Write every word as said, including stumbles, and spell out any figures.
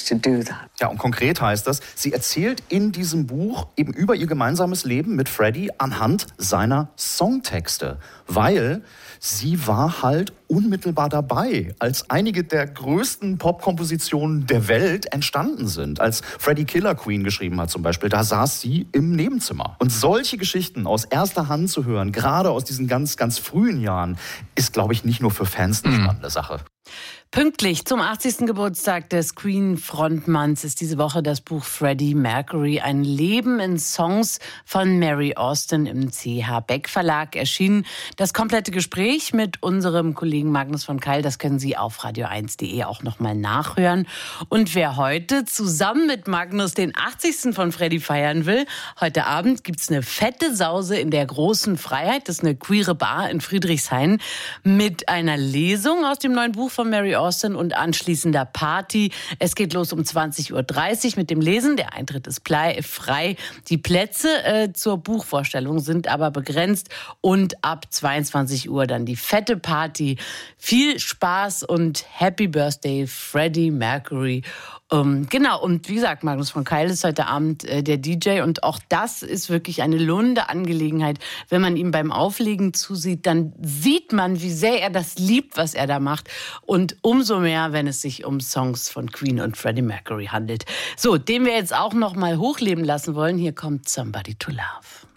to do that. Ja, und konkret heißt das, sie erzählt in diesem Buch eben über ihr gemeinsames Leben mit Freddie anhand seiner Songtexte, weil sie war halt unmittelbar dabei, als einige der größten Popkompositionen der Welt entstanden sind. Als Freddie Killer Queen geschrieben hat zum Beispiel, da saß sie im Nebenzimmer. Und solche Geschichten aus erster Hand zu hören, gerade aus diesen ganz, ganz frühen Jahren, ist, glaube ich, nicht nur für Fans eine spannende Sache. Pünktlich zum achtzigsten Geburtstag des Queen-Frontmanns ist diese Woche das Buch Freddie Mercury, ein Leben in Songs von Mary Austin im C H Beck Verlag erschienen. Das komplette Gespräch mit unserem Kollegen Magnus von Keil, das können Sie auf radio eins punkt de auch nochmal nachhören. Und wer heute zusammen mit Magnus den achtzigsten von Freddie feiern will, heute Abend gibt's eine fette Sause in der Großen Freiheit. Das ist eine queere Bar in Friedrichshain mit einer Lesung aus dem neuen Buch von Mary Austin und anschließender Party. Es geht los um zwanzig Uhr dreißig mit dem Lesen. Der Eintritt ist frei. Die Plätze äh, zur Buchvorstellung sind aber begrenzt und ab zweiundzwanzig Uhr dann die fette Party. Viel Spaß und Happy Birthday, Freddie Mercury. Um, genau, und wie gesagt, Magnus von Keil ist heute Abend äh, der D J und auch das ist wirklich eine lohnende Angelegenheit. Wenn man ihm beim Auflegen zusieht, dann sieht man, wie sehr er das liebt, was er da macht und umso mehr, wenn es sich um Songs von Queen und Freddie Mercury handelt. So, den wir jetzt auch noch mal hochleben lassen wollen, hier kommt Somebody to Love.